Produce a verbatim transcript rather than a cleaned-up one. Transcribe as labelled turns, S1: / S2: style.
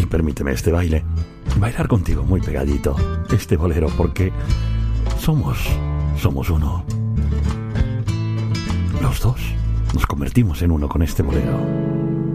S1: permíteme este baile. Bailar contigo muy pegadito este bolero porque somos, somos uno. Los dos nos convertimos en uno con este bolero.